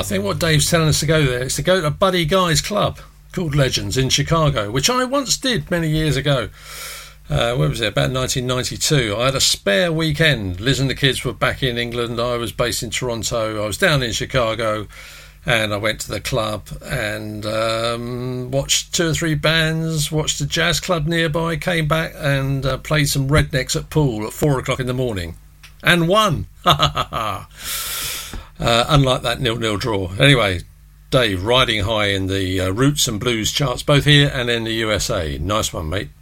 think what Dave's telling us to go there is to go to Buddy Guy's club called Legends in Chicago, which I once did many years ago. Where was it? About 1992. I had a spare weekend. Liz and the kids were back in England. I was based in Toronto. I was down in Chicago, and I went to the club and watched 2 or 3 bands, watched a jazz club nearby, came back and played some Rednecks at pool at 4 o'clock in the morning and won. Unlike that 0-0 draw. Anyway, Dave riding high in the roots and blues charts, both here and in the USA. Nice one, mate.